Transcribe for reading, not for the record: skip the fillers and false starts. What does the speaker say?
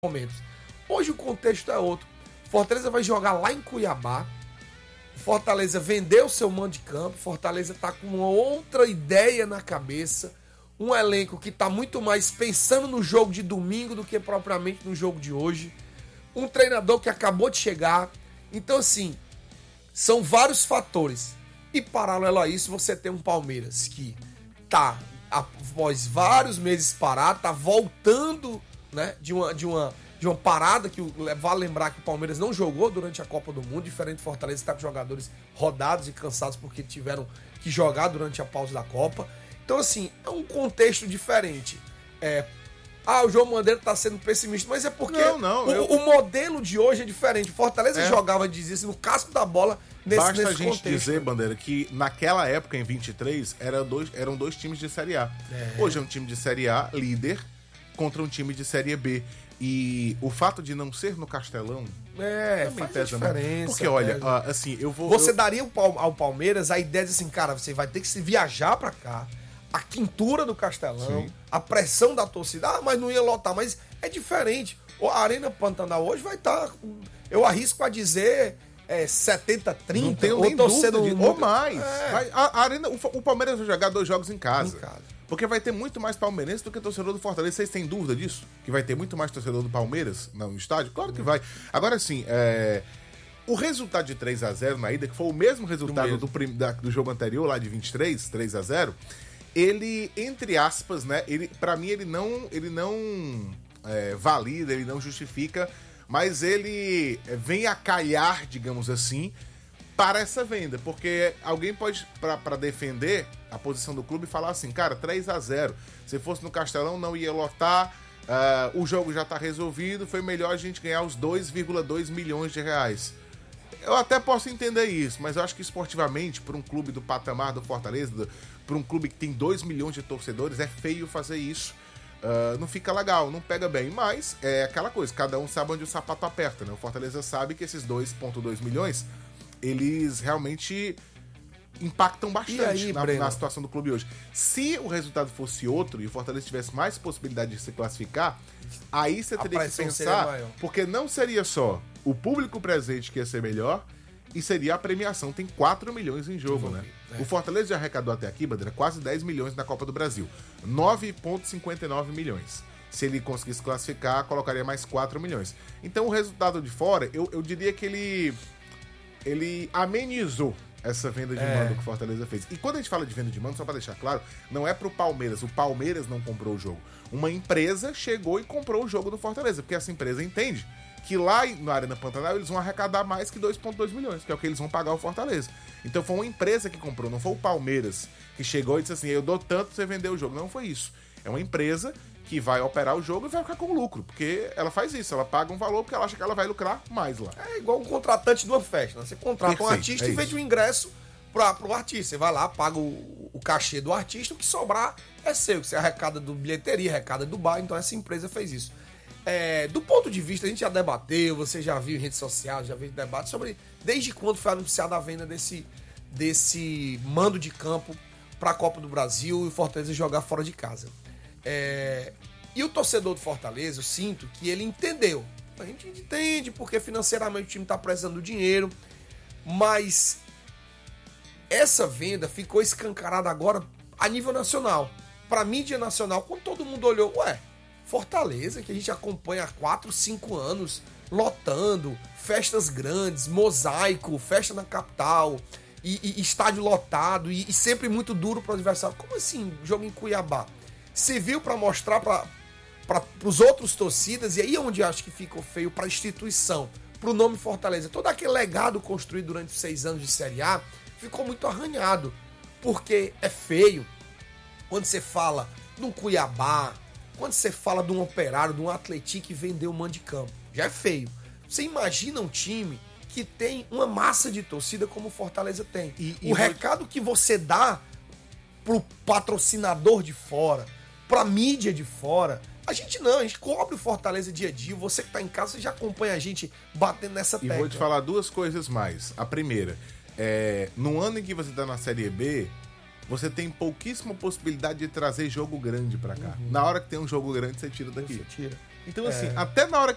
momentos. Hoje o contexto é outro. Fortaleza vai jogar lá em Cuiabá. Fortaleza vendeu seu mando de campo. Fortaleza tá com uma outra ideia na cabeça. Um elenco que tá muito mais pensando no jogo de domingo do que propriamente no jogo de hoje. Um treinador que acabou de chegar. Então, assim, são vários fatores. E paralelo a isso, você tem um Palmeiras que tá, após vários meses parado, tá voltando, né, de uma parada que vale lembrar que o Palmeiras não jogou durante a Copa do Mundo, diferente do Fortaleza, está com jogadores rodados e cansados porque tiveram que jogar durante a pausa da Copa. Então, assim, é um contexto diferente. O João Bandeira tá sendo pessimista, mas é porque o modelo de hoje é diferente. O Fortaleza jogava, dizia assim, no casco da bola nesse Basta a gente contexto. dizer, Bandeira, que naquela época, em 23, eram dois times de Série A. Hoje é um time de Série A, líder, contra um time de Série B. E o fato de não ser no Castelão também pesa diferença. Porque, olha, assim, Você daria ao Palmeiras a ideia de assim, cara, você vai ter que se viajar pra cá, a quintura do Castelão, a pressão da torcida, mas não ia lotar, mas é diferente. A Arena Pantanal hoje vai estar, eu arrisco a dizer, 70-30, não tenho nem dúvida ou mais. A Arena, o Palmeiras vai jogar 2 jogos em casa. Porque vai ter muito mais palmeirense do que torcedor do Fortaleza. Vocês têm dúvida disso? Que vai ter muito mais torcedor do Palmeiras no estádio? Claro que vai. Agora sim, o resultado de 3-0 na ida, que foi o mesmo resultado do jogo anterior, lá de 23, 3-0, ele, entre aspas, né? Pra mim, ele não valida, ele não justifica, mas ele vem a calhar, digamos assim, para essa venda, porque alguém pode, para defender a posição do clube, falar assim, cara, 3-0, se fosse no Castelão não ia lotar, o jogo já tá resolvido, foi melhor a gente ganhar os 2,2 milhões de reais. Eu até posso entender isso, mas eu acho que esportivamente, para um clube do patamar do Fortaleza, para um clube que tem 2 milhões de torcedores, é feio fazer isso. Não fica legal, não pega bem, mas é aquela coisa, cada um sabe onde o sapato aperta, né? O Fortaleza sabe que esses 2,2 milhões eles realmente impactam bastante na situação do clube hoje. Se o resultado fosse outro e o Fortaleza tivesse mais possibilidade de se classificar, aí você teria que pensar, porque não seria só o público presente que ia ser melhor, e seria a premiação. Tem 4 milhões em jogo, né? O Fortaleza já arrecadou até aqui, Bandeira, quase 10 milhões na Copa do Brasil. 9,59 milhões. Se ele conseguisse classificar, colocaria mais 4 milhões. Então o resultado de fora, eu diria que ele amenizou essa venda de mando que o Fortaleza fez. E quando a gente fala de venda de mando, só pra deixar claro, não é pro Palmeiras. O Palmeiras não comprou o jogo. Uma empresa chegou e comprou o jogo do Fortaleza, porque essa empresa entende que lá na Arena Pantanal eles vão arrecadar mais que 2,2 milhões, que é o que eles vão pagar ao Fortaleza. Então foi uma empresa que comprou, não foi o Palmeiras que chegou e disse assim, eu dou tanto pra você vender o jogo. Não foi isso. É uma empresa que vai operar o jogo e vai ficar com lucro, porque ela faz isso, ela paga um valor porque ela acha que ela vai lucrar mais lá. É igual um contratante de uma festa, né? Você contrata um artista e vende um ingresso pro artista. Você vai lá, paga o cachê do artista, o que sobrar é seu, que você arrecada do bilheteria, arrecada do bar, então essa empresa fez isso. Do ponto de vista, a gente já debateu, você já viu em redes sociais, já viu debate sobre desde quando foi anunciada a venda desse mando de campo para a Copa do Brasil e o Fortaleza jogar fora de casa. E o torcedor do Fortaleza, eu sinto que ele entendeu. A gente entende porque financeiramente o time está precisando do dinheiro, mas essa venda ficou escancarada agora a nível nacional. Para a mídia nacional, quando todo mundo olhou, Fortaleza, que a gente acompanha há 4, 5 anos, lotando, festas grandes, mosaico, festa na capital, e estádio lotado, e sempre muito duro para o adversário. Como assim, jogo em Cuiabá? Serviu para mostrar para os outros torcidas, e aí é onde acho que ficou feio para a instituição, para o nome Fortaleza. Todo aquele legado construído durante os 6 anos de Série A ficou muito arranhado, porque é feio quando você fala de um Cuiabá, quando você fala de um Operário, de um Atlético que vendeu o mando de campo. Já é feio. Você imagina um time que tem uma massa de torcida como o Fortaleza tem. O recado que você dá pro patrocinador de fora, pra mídia de fora, a gente cobre o Fortaleza dia a dia. Você que tá em casa, você já acompanha a gente batendo nessa tecla. E vou te falar 2 coisas mais. A primeira, no ano em que você tá na Série B, você tem pouquíssima possibilidade de trazer jogo grande pra cá. Na hora que tem um jogo grande, você tira daqui. Você tira. Então, assim, até na hora